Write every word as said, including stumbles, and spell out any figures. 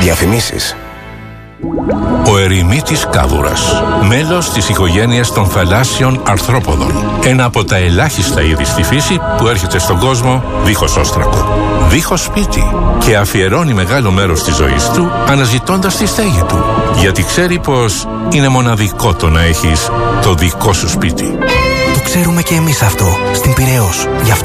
Διαφημίσεις. Ο ερημίτης κάβουρας, μέλος της οικογένειας των θαλάσσιων αρθρόποδων. Ένα από τα ελάχιστα είδη στη φύση που έρχεται στον κόσμο δίχως όστρακο, δίχως σπίτι, και αφιερώνει μεγάλο μέρος της ζωής του αναζητώντας τη στέγη του. Γιατί ξέρει πως είναι μοναδικό το να έχεις το δικό σου σπίτι. Το ξέρουμε και εμείς αυτό στην Πειραιώς. Γι' αυτό